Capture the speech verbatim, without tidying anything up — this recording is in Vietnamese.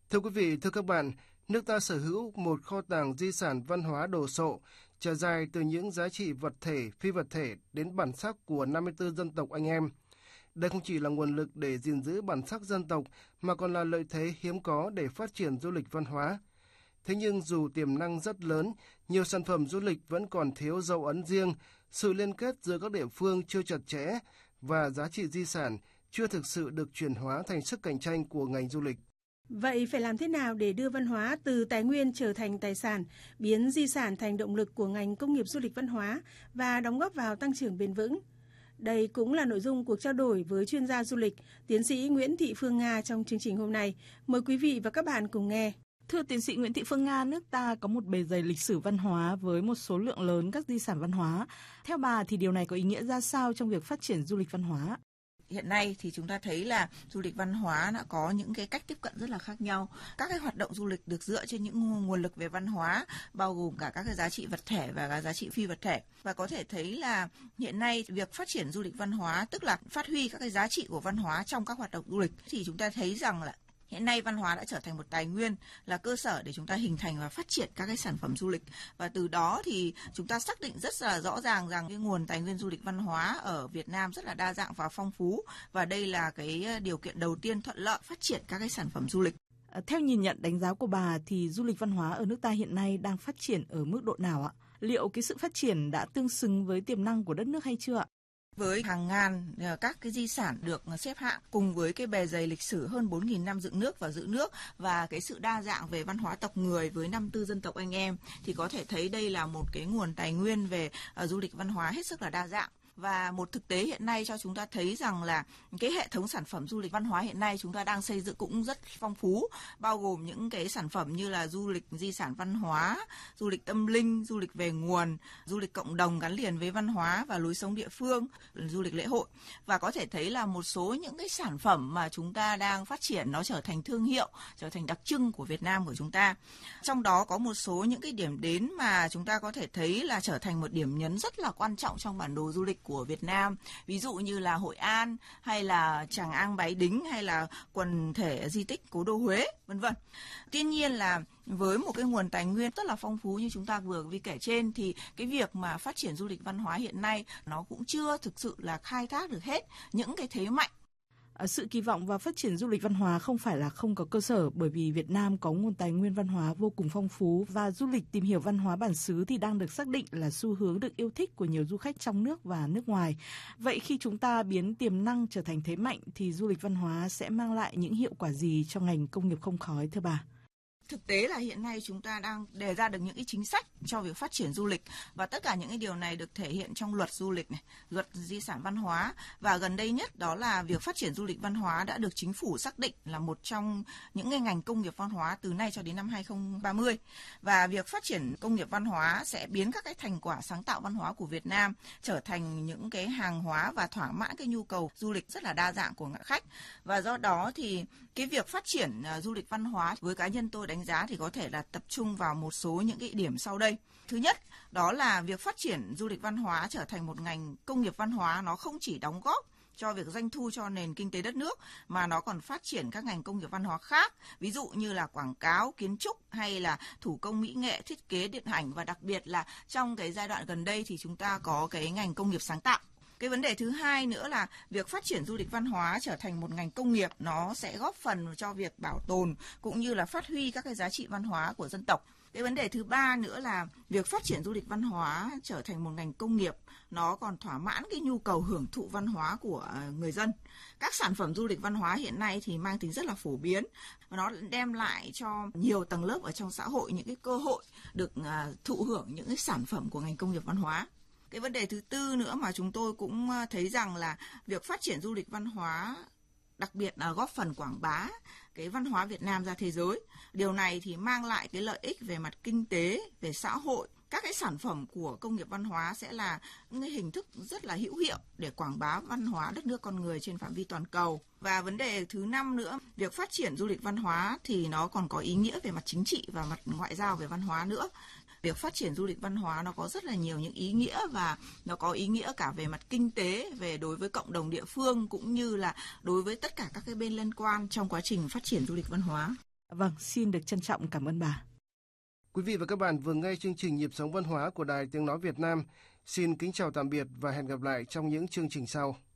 Thưa quý vị, thưa các bạn, nước ta sở hữu một kho tàng di sản văn hóa đồ sộ, trải dài từ những giá trị vật thể, phi vật thể đến bản sắc của năm mươi tư dân tộc anh em. Đây không chỉ là nguồn lực để gìn giữ bản sắc dân tộc, mà còn là lợi thế hiếm có để phát triển du lịch văn hóa. Thế nhưng dù tiềm năng rất lớn, nhiều sản phẩm du lịch vẫn còn thiếu dấu ấn riêng, sự liên kết giữa các địa phương chưa chặt chẽ và giá trị di sản chưa thực sự được chuyển hóa thành sức cạnh tranh của ngành du lịch. Vậy phải làm thế nào để đưa văn hóa từ tài nguyên trở thành tài sản, biến di sản thành động lực của ngành công nghiệp du lịch văn hóa và đóng góp vào tăng trưởng bền vững? Đây cũng là nội dung cuộc trao đổi với chuyên gia du lịch, tiến sĩ Nguyễn Thị Phương Nga trong chương trình hôm nay. Mời quý vị và các bạn cùng nghe. Thưa tiến sĩ Nguyễn Thị Phương Nga, nước ta có một bề dày lịch sử văn hóa với một số lượng lớn các di sản văn hóa. Theo bà thì điều này có ý nghĩa ra sao trong việc phát triển du lịch văn hóa? Hiện nay thì chúng ta thấy là du lịch văn hóa đã có những cái cách tiếp cận rất là khác nhau. Các cái hoạt động du lịch được dựa trên những nguồn lực về văn hóa, bao gồm cả các cái giá trị vật thể và các giá trị phi vật thể. Và có thể thấy là hiện nay việc phát triển du lịch văn hóa, tức là phát huy các cái giá trị của văn hóa trong các hoạt động du lịch, thì chúng ta thấy rằng là hiện nay văn hóa đã trở thành một tài nguyên, là cơ sở để chúng ta hình thành và phát triển các cái sản phẩm du lịch. Và từ đó thì chúng ta xác định rất là rõ ràng rằng cái nguồn tài nguyên du lịch văn hóa ở Việt Nam rất là đa dạng và phong phú. Và đây là cái điều kiện đầu tiên thuận lợi phát triển các cái sản phẩm du lịch. Theo nhìn nhận đánh giá của bà thì du lịch văn hóa ở nước ta hiện nay đang phát triển ở mức độ nào ạ? Liệu cái sự phát triển đã tương xứng với tiềm năng của đất nước hay chưa ạ? Với hàng ngàn các cái di sản được xếp hạng cùng với cái bề dày lịch sử hơn bốn nghìn năm dựng nước và giữ nước và cái sự đa dạng về văn hóa tộc người với năm mươi tư dân tộc anh em, thì có thể thấy đây là một cái nguồn tài nguyên về uh, du lịch văn hóa hết sức là đa dạng. Và một thực tế hiện nay cho chúng ta thấy rằng là cái hệ thống sản phẩm du lịch văn hóa hiện nay chúng ta đang xây dựng cũng rất phong phú, bao gồm những cái sản phẩm như là du lịch di sản văn hóa, du lịch tâm linh, du lịch về nguồn, du lịch cộng đồng gắn liền với văn hóa và lối sống địa phương, du lịch lễ hội. Và có thể thấy là một số những cái sản phẩm mà chúng ta đang phát triển nó trở thành thương hiệu, trở thành đặc trưng của Việt Nam của chúng ta. Trong đó có một số những cái điểm đến mà chúng ta có thể thấy là trở thành một điểm nhấn rất là quan trọng trong bản đồ du lịch của Việt Nam, ví dụ như là Hội An hay là Tràng An Bái Đính hay là quần thể di tích Cố đô Huế, vân vân. Tuy nhiên là với một cái nguồn tài nguyên rất là phong phú như chúng ta vừa vi kể trên, thì cái việc mà phát triển du lịch văn hóa hiện nay nó cũng chưa thực sự là khai thác được hết những cái thế mạnh. Sự kỳ vọng vào phát triển du lịch văn hóa không phải là không có cơ sở, bởi vì Việt Nam có nguồn tài nguyên văn hóa vô cùng phong phú và du lịch tìm hiểu văn hóa bản xứ thì đang được xác định là xu hướng được yêu thích của nhiều du khách trong nước và nước ngoài. Vậy khi chúng ta biến tiềm năng trở thành thế mạnh thì du lịch văn hóa sẽ mang lại những hiệu quả gì cho ngành công nghiệp không khói thưa bà? Thực tế là hiện nay chúng ta đang đề ra được những cái chính sách cho việc phát triển du lịch, và tất cả những cái điều này được thể hiện trong luật du lịch này, luật di sản văn hóa, và gần đây nhất đó là việc phát triển du lịch văn hóa đã được chính phủ xác định là một trong những cái ngành công nghiệp văn hóa từ nay cho đến năm hai không ba mươi. Và việc phát triển công nghiệp văn hóa sẽ biến các cái thành quả sáng tạo văn hóa của Việt Nam trở thành những cái hàng hóa và thỏa mãn cái nhu cầu du lịch rất là đa dạng của khách. Và do đó thì cái việc phát triển uh, du lịch văn hóa với cá nhân tôi đánh giá thì có thể là tập trung vào một số những cái điểm sau đây. Thứ nhất, đó là việc phát triển du lịch văn hóa trở thành một ngành công nghiệp văn hóa, nó không chỉ đóng góp cho việc doanh thu cho nền kinh tế đất nước, mà nó còn phát triển các ngành công nghiệp văn hóa khác, ví dụ như là quảng cáo, kiến trúc hay là thủ công mỹ nghệ, thiết kế, điện ảnh, và đặc biệt là trong cái giai đoạn gần đây thì chúng ta có cái ngành công nghiệp sáng tạo. Cái vấn đề thứ hai nữa là việc phát triển du lịch văn hóa trở thành một ngành công nghiệp, nó sẽ góp phần cho việc bảo tồn cũng như là phát huy các cái giá trị văn hóa của dân tộc. Cái vấn đề thứ ba nữa là việc phát triển du lịch văn hóa trở thành một ngành công nghiệp, nó còn thỏa mãn cái nhu cầu hưởng thụ văn hóa của người dân. Các sản phẩm du lịch văn hóa hiện nay thì mang tính rất là phổ biến, và nó đem lại cho nhiều tầng lớp ở trong xã hội những cái cơ hội được thụ hưởng những cái sản phẩm của ngành công nghiệp văn hóa. Cái vấn đề thứ tư nữa mà chúng tôi cũng thấy rằng là việc phát triển du lịch văn hóa đặc biệt là góp phần quảng bá cái văn hóa Việt Nam ra thế giới. Điều này thì mang lại cái lợi ích về mặt kinh tế, về xã hội. Các cái sản phẩm của công nghiệp văn hóa sẽ là những cái hình thức rất là hữu hiệu để quảng bá văn hóa đất nước con người trên phạm vi toàn cầu. Và vấn đề thứ năm nữa, việc phát triển du lịch văn hóa thì nó còn có ý nghĩa về mặt chính trị và mặt ngoại giao về văn hóa nữa. Việc phát triển du lịch văn hóa nó có rất là nhiều những ý nghĩa, và nó có ý nghĩa cả về mặt kinh tế, về đối với cộng đồng địa phương cũng như là đối với tất cả các cái bên liên quan trong quá trình phát triển du lịch văn hóa. Vâng, xin được trân trọng cảm ơn bà. Quý vị và các bạn vừa nghe chương trình Nhịp sống văn hóa của Đài Tiếng nói Việt Nam. Xin kính chào tạm biệt và hẹn gặp lại trong những chương trình sau.